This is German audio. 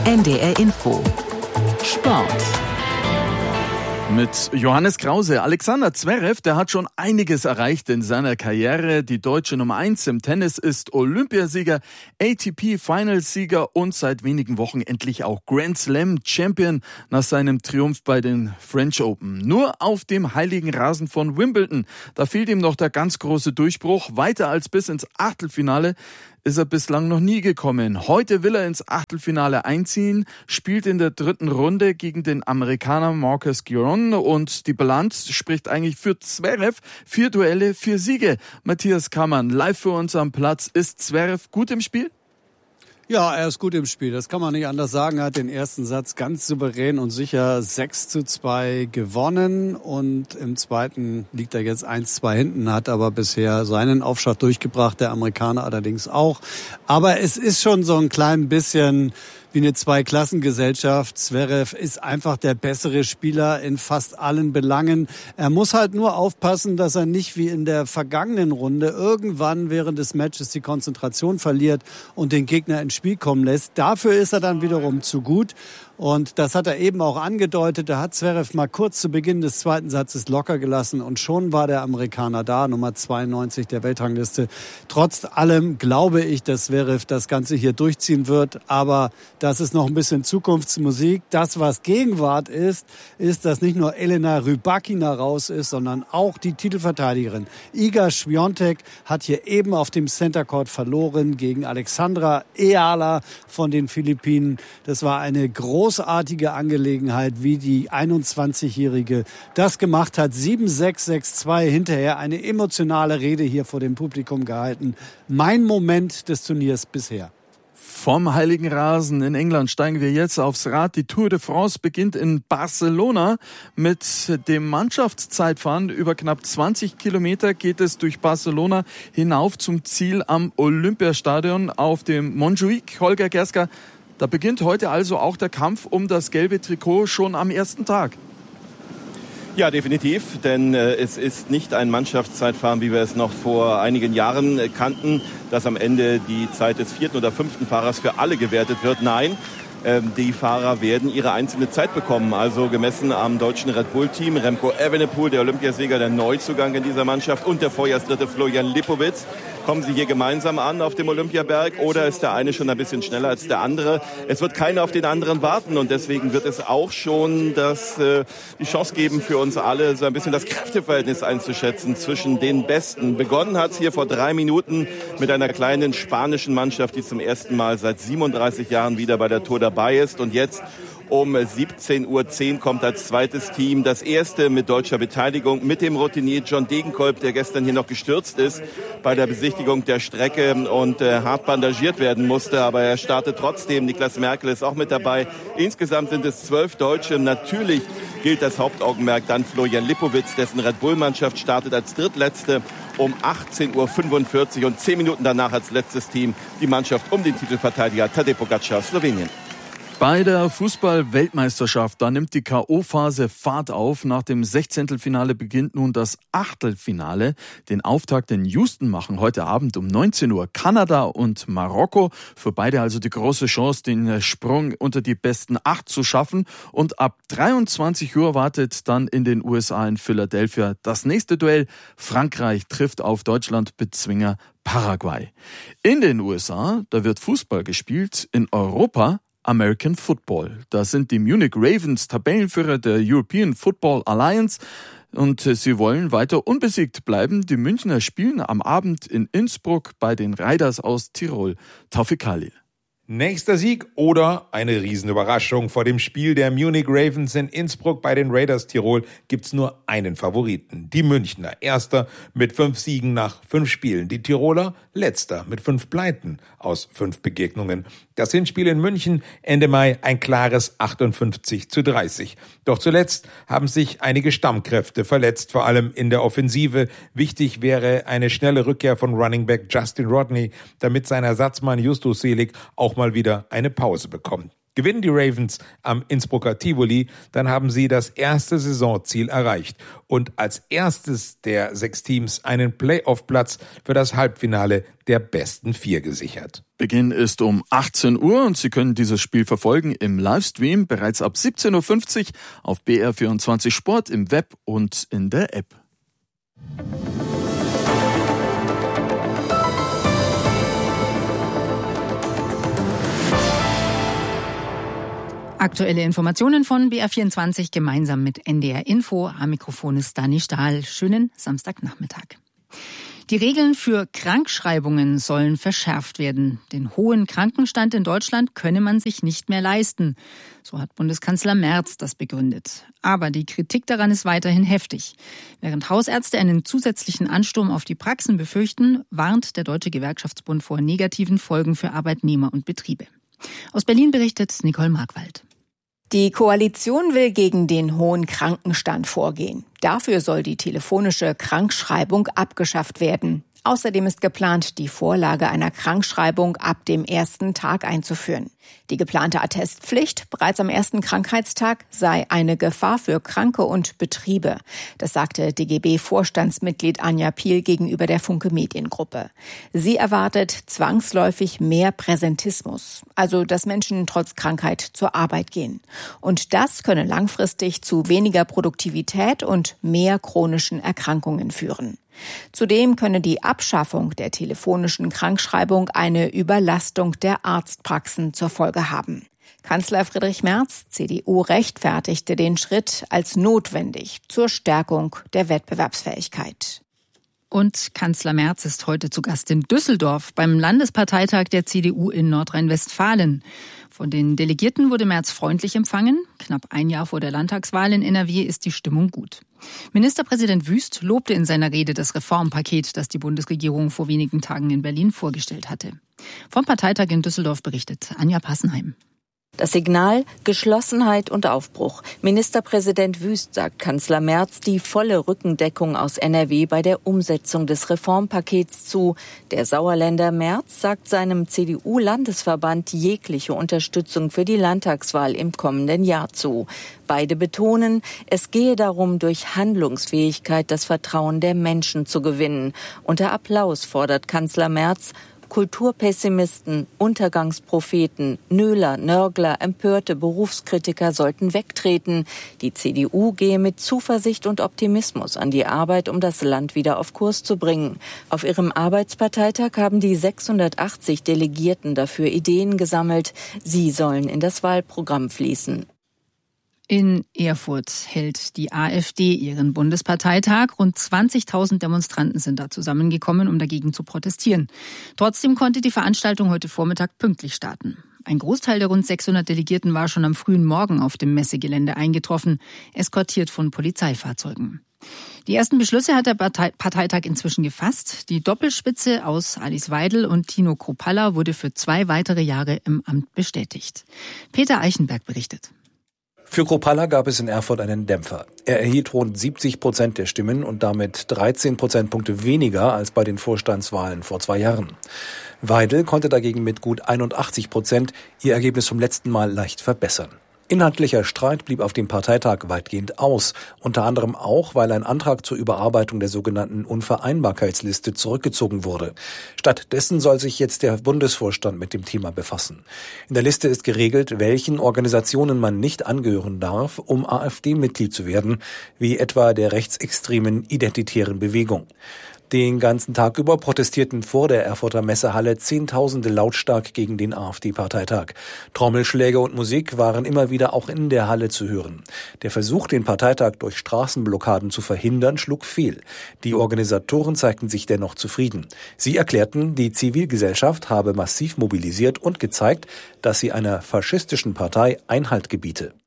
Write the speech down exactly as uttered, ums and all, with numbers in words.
N D R Info Sport mit Johannes Krause. Alexander Zverev, der hat schon einiges erreicht in seiner Karriere. Die deutsche Nummer eins im Tennis ist Olympiasieger, A T P-Finalsieger und seit wenigen Wochen endlich auch Grand Slam Champion nach seinem Triumph bei den French Open. Nur auf dem heiligen Rasen von Wimbledon, da fehlt ihm noch der ganz große Durchbruch. Weiter als bis ins Achtelfinale ist er bislang noch nie gekommen. Heute will er ins Achtelfinale einziehen, spielt in der dritten Runde gegen den Amerikaner Marcus Giron und die Bilanz spricht eigentlich für Zverev. Vier Duelle, vier Siege. Matthias Kammann, live für uns am Platz. Ist Zverev gut im Spiel? Ja, er ist gut im Spiel. Das kann man nicht anders sagen. Er hat den ersten Satz ganz souverän und sicher sechs zu zwei gewonnen. Und im zweiten liegt er jetzt eins zwei hinten, hat aber bisher seinen Aufschlag durchgebracht. Der Amerikaner allerdings auch. Aber es ist schon so ein klein bisschen wie eine Zweiklassengesellschaft. Zverev ist einfach der bessere Spieler in fast allen Belangen. Er muss halt nur aufpassen, dass er nicht wie in der vergangenen Runde irgendwann während des Matches die Konzentration verliert und den Gegner ins Spiel kommen lässt. Dafür ist er dann wiederum zu gut. Und das hat er eben auch angedeutet. Da hat Zverev mal kurz zu Beginn des zweiten Satzes locker gelassen und schon war der Amerikaner da, Nummer zweiundneunzig der Weltrangliste. Trotz allem glaube ich, dass Zverev das Ganze hier durchziehen wird. Aber das ist noch ein bisschen Zukunftsmusik. Das, was Gegenwart ist, ist, dass nicht nur Elena Rybakina raus ist, sondern auch die Titelverteidigerin. Iga Świątek hat hier eben auf dem Center Court verloren gegen Alexandra Eala von den Philippinen. Das war eine große großartige Angelegenheit, wie die einundzwanzigjährige das gemacht hat. sieben sechs, sechs zwei hinterher eine emotionale Rede hier vor dem Publikum gehalten. Mein Moment des Turniers bisher. Vom heiligen Rasen in England steigen wir jetzt aufs Rad. Die Tour de France beginnt in Barcelona mit dem Mannschaftszeitfahren. Über knapp zwanzig Kilometer geht es durch Barcelona hinauf zum Ziel am Olympiastadion auf dem Montjuïc. Holger Gerska, da beginnt heute also auch der Kampf um das gelbe Trikot schon am ersten Tag. Ja, definitiv, denn äh, es ist nicht ein Mannschaftszeitfahren, wie wir es noch vor einigen Jahren äh, kannten, dass am Ende die Zeit des vierten oder fünften Fahrers für alle gewertet wird. Nein, äh, die Fahrer werden ihre einzelne Zeit bekommen. Also gemessen am deutschen Red Bull-Team, Remco Evenepoel, der Olympiasieger, der Neuzugang in dieser Mannschaft und der Vorjahrsdritte Florian Lipowitz. Kommen sie hier gemeinsam an auf dem Olympiaberg oder ist der eine schon ein bisschen schneller als der andere? Es wird keiner auf den anderen warten und deswegen wird es auch schon das, äh, die Chance geben für uns alle, so ein bisschen das Kräfteverhältnis einzuschätzen zwischen den Besten. Begonnen hat es hier vor drei Minuten mit einer kleinen spanischen Mannschaft, die zum ersten Mal seit siebenunddreißig Jahren wieder bei der Tour dabei ist und jetzt um siebzehn Uhr zehn kommt als zweites Team das erste mit deutscher Beteiligung mit dem Routinier John Degenkolb, der gestern hier noch gestürzt ist bei der Besichtigung der Strecke und äh, hart bandagiert werden musste. Aber er startet trotzdem. Niklas Merkel ist auch mit dabei. Insgesamt sind es zwölf Deutsche. Natürlich gilt das Hauptaugenmerk dann Florian Lipowitz, dessen Red Bull-Mannschaft startet als drittletzte um achtzehn Uhr fünfundvierzig und zehn Minuten danach als letztes Team die Mannschaft um den Titelverteidiger Tadej Pogačar aus Slowenien. Bei der Fußball-Weltmeisterschaft, da nimmt die K O-Phase Fahrt auf. Nach dem Sechzehntelfinale beginnt nun das Achtelfinale. Den Auftakt in Houston machen heute Abend um neunzehn Uhr Kanada und Marokko. Für beide also die große Chance, den Sprung unter die besten acht zu schaffen. Und ab dreiundzwanzig Uhr wartet dann in den U S A in Philadelphia das nächste Duell. Frankreich trifft auf Deutschland-Bezwinger Paraguay. In den U S A, da wird Fußball gespielt. In Europa American Football. Da sind die Munich Ravens Tabellenführer der European Football Alliance und sie wollen weiter unbesiegt bleiben. Die Münchner spielen am Abend in Innsbruck bei den Raiders aus Tirol. Taufik Khalil. Nächster Sieg oder eine Riesenüberraschung. Vor dem Spiel der Munich Ravens in Innsbruck bei den Raiders Tirol gibt's nur einen Favoriten. Die Münchner, Erster mit fünf Siegen nach fünf Spielen. Die Tiroler, Letzter mit fünf Pleiten aus fünf Begegnungen. Das Hinspiel in München Ende Mai ein klares achtundfünfzig zu dreißig. Doch zuletzt haben sich einige Stammkräfte verletzt, vor allem in der Offensive. Wichtig wäre eine schnelle Rückkehr von Running Back Justin Rodney, damit sein Ersatzmann Justus Selig auch mal wieder eine Pause bekommt. Gewinnen die Ravens am Innsbrucker Tivoli, dann haben sie das erste Saisonziel erreicht und als erstes der sechs Teams einen Playoff-Platz für das Halbfinale der besten vier gesichert. Beginn ist um achtzehn Uhr und Sie können dieses Spiel verfolgen im Livestream bereits ab siebzehn Uhr fünfzig auf B R vierundzwanzig Sport im Web und in der App. Aktuelle Informationen von B R vierundzwanzig gemeinsam mit N D R Info. Am Mikrofon ist Dani Stahl. Schönen Samstagnachmittag. Die Regeln für Krankschreibungen sollen verschärft werden. Den hohen Krankenstand in Deutschland könne man sich nicht mehr leisten. So hat Bundeskanzler Merz das begründet. Aber die Kritik daran ist weiterhin heftig. Während Hausärzte einen zusätzlichen Ansturm auf die Praxen befürchten, warnt der Deutsche Gewerkschaftsbund vor negativen Folgen für Arbeitnehmer und Betriebe. Aus Berlin berichtet Nicole Markwald. Die Koalition will gegen den hohen Krankenstand vorgehen. Dafür soll die telefonische Krankschreibung abgeschafft werden. Außerdem ist geplant, die Vorlage einer Krankschreibung ab dem ersten Tag einzuführen. Die geplante Attestpflicht bereits am ersten Krankheitstag sei eine Gefahr für Kranke und Betriebe. Das sagte D G B-Vorstandsmitglied Anja Piel gegenüber der Funke Mediengruppe. Sie erwartet zwangsläufig mehr Präsentismus, also dass Menschen trotz Krankheit zur Arbeit gehen. Und das könne langfristig zu weniger Produktivität und mehr chronischen Erkrankungen führen. Zudem könne die Abschaffung der telefonischen Krankschreibung eine Überlastung der Arztpraxen zur Folge haben. Kanzler Friedrich Merz, C D U, rechtfertigte den Schritt als notwendig zur Stärkung der Wettbewerbsfähigkeit. Und Kanzler Merz ist heute zu Gast in Düsseldorf beim Landesparteitag der C D U in Nordrhein-Westfalen. Von den Delegierten wurde Merz freundlich empfangen. Knapp ein Jahr vor der Landtagswahl in N R W ist die Stimmung gut. Ministerpräsident Wüst lobte in seiner Rede das Reformpaket, das die Bundesregierung vor wenigen Tagen in Berlin vorgestellt hatte. Vom Parteitag in Düsseldorf berichtet Anja Passenheim. Das Signal: Geschlossenheit und Aufbruch. Ministerpräsident Wüst sagt Kanzler Merz die volle Rückendeckung aus N R W bei der Umsetzung des Reformpakets zu. Der Sauerländer Merz sagt seinem C D U-Landesverband jegliche Unterstützung für die Landtagswahl im kommenden Jahr zu. Beide betonen, es gehe darum, durch Handlungsfähigkeit das Vertrauen der Menschen zu gewinnen. Unter Applaus fordert Kanzler Merz: Kulturpessimisten, Untergangspropheten, Nöler, Nörgler, empörte Berufskritiker sollten wegtreten. Die C D U gehe mit Zuversicht und Optimismus an die Arbeit, um das Land wieder auf Kurs zu bringen. Auf ihrem Arbeitsparteitag haben die sechshundertachtzig Delegierten dafür Ideen gesammelt. Sie sollen in das Wahlprogramm fließen. In Erfurt hält die AfD ihren Bundesparteitag. Rund zwanzigtausend Demonstranten sind da zusammengekommen, um dagegen zu protestieren. Trotzdem konnte die Veranstaltung heute Vormittag pünktlich starten. Ein Großteil der rund sechshundert Delegierten war schon am frühen Morgen auf dem Messegelände eingetroffen, eskortiert von Polizeifahrzeugen. Die ersten Beschlüsse hat der Parteitag inzwischen gefasst. Die Doppelspitze aus Alice Weidel und Tino Kruppalla wurde für zwei weitere Jahre im Amt bestätigt. Peter Eichenberg berichtet. Für Kruppalla gab es in Erfurt einen Dämpfer. Er erhielt rund siebzig Prozent der Stimmen und damit dreizehn Prozentpunkte weniger als bei den Vorstandswahlen vor zwei Jahren. Weidel konnte dagegen mit gut einundachtzig Prozent ihr Ergebnis vom letzten Mal leicht verbessern. Inhaltlicher Streit blieb auf dem Parteitag weitgehend aus, unter anderem auch, weil ein Antrag zur Überarbeitung der sogenannten Unvereinbarkeitsliste zurückgezogen wurde. Stattdessen soll sich jetzt der Bundesvorstand mit dem Thema befassen. In der Liste ist geregelt, welchen Organisationen man nicht angehören darf, um AfD-Mitglied zu werden, wie etwa der rechtsextremen Identitären Bewegung. Den ganzen Tag über protestierten vor der Erfurter Messehalle Zehntausende lautstark gegen den AfD-Parteitag. Trommelschläge und Musik waren immer wieder auch in der Halle zu hören. Der Versuch, den Parteitag durch Straßenblockaden zu verhindern, schlug fehl. Die Organisatoren zeigten sich dennoch zufrieden. Sie erklärten, die Zivilgesellschaft habe massiv mobilisiert und gezeigt, dass sie einer faschistischen Partei Einhalt gebiete.